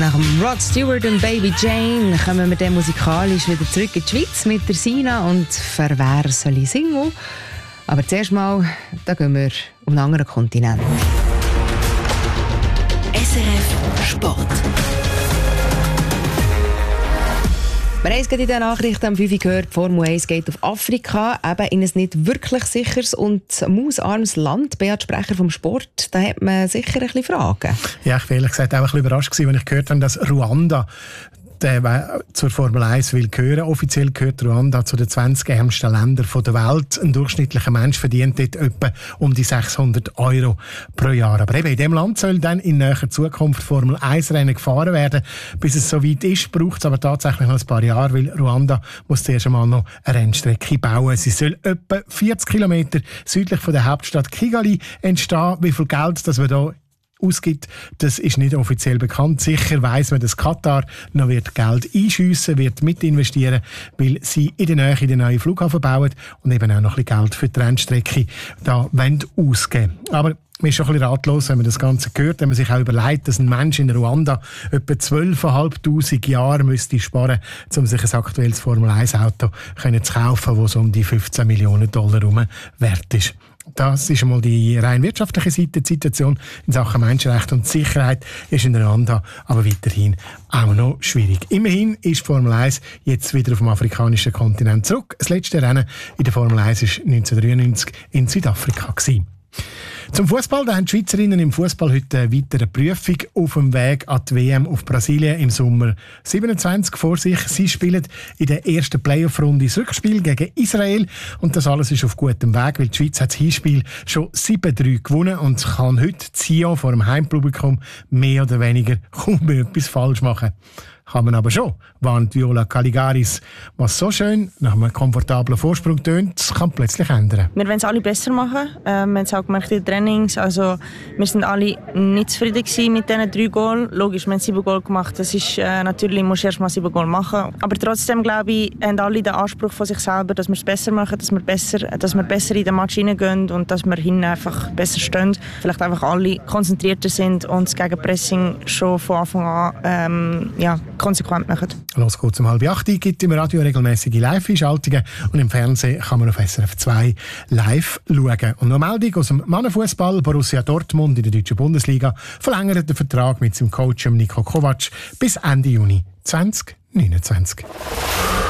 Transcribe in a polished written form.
Nach dem Rod Stewart und Baby Jane kommen wir dann musikalisch wieder zurück in die Schweiz mit der Sina und «Wer soll ich singen?» Aber zuerst mal, da gehen wir auf einen anderen Kontinent. SRF Sport. Wir haben es gerade in den Nachrichten am 5 Uhr gehört, die Formel 1 geht auf Afrika, eben in ein nicht wirklich sicheres und mausarmes Land. Beat, Sprecher vom Sport, da hat man sicher ein bisschen Fragen. Ja, ich war ehrlich gesagt auch ein bisschen überrascht, als ich gehört habe, dass Ruanda zur Formel 1 will gehören. Offiziell gehört Ruanda zu den 20 ärmsten Ländern der Welt. Ein durchschnittlicher Mensch verdient dort etwa um die 600 € pro Jahr. Aber eben in diesem Land soll dann in näher Zukunft Formel 1 Rennen gefahren werden. Bis es soweit ist, braucht es aber tatsächlich noch ein paar Jahre, weil Ruanda muss zuerst einmal noch eine Rennstrecke bauen. Sie soll etwa 40 Kilometer südlich von der Hauptstadt Kigali entstehen. Wie viel Geld das wir da ausgibt, das ist nicht offiziell bekannt. Sicher weiss man, dass Katar noch wird Geld einschiessen, wird mitinvestieren, weil sie in der Nähe den neuen Flughafen bauen und eben auch noch ein bisschen Geld für die Rennstrecke da ausgeben. Aber man ist schon ein bisschen ratlos, wenn man das Ganze hört, wenn man sich auch überlegt, dass ein Mensch in Ruanda etwa 12'500 Jahre müsste sparen, um sich ein aktuelles Formel-1-Auto zu kaufen, das so um die $15 Millionen wert ist. Das ist einmal die rein wirtschaftliche Seite. Die Situation in Sachen Menschenrechte und Sicherheit ist in Ruanda aber weiterhin auch noch schwierig. Immerhin ist Formel 1 jetzt wieder auf dem afrikanischen Kontinent zurück. Das letzte Rennen in der Formel 1 war 1993 in Südafrika. Zum Fußball, da haben die Schweizerinnen im Fußball heute eine weitere Prüfung auf dem Weg an die WM auf Brasilien im Sommer 27 vor sich. Sie spielen in der ersten Playoff-Runde das Rückspiel gegen Israel und das alles ist auf gutem Weg, weil die Schweiz hat das Hinspiel schon 7-3 gewonnen und kann heute Sion vor dem Heimpublikum mehr oder weniger kaum etwas falsch machen. Kann man aber schon, warnt Viola Caligaris. Was so schön nach einem komfortablen Vorsprung tönt, kann plötzlich ändern. Wir wollen es alle besser machen. Wir haben es auch gemerkt in den Trainings. Also, wir sind alle nicht zufrieden mit diesen 3 Goals. Logisch, wir haben 7 Goals gemacht. Das ist natürlich, musst du erst mal 7 Goals machen. Aber trotzdem, glaube ich, haben alle den Anspruch von sich selber, dass wir es besser machen, dass wir besser in den Match hineingehen und dass wir hinten einfach besser stehen. Vielleicht einfach alle konzentrierter sind und das Gegenpressing schon von Anfang an konsequent machen. Los geht's um 7:30. Gibt im Radio regelmäßige Live-Einschaltungen und im Fernsehen kann man auf SRF 2 live schauen. Und noch eine Meldung aus dem Mannenfußball. Borussia Dortmund in der deutschen Bundesliga verlängert den Vertrag mit seinem Coach Niko Kovac bis Ende Juni 2029.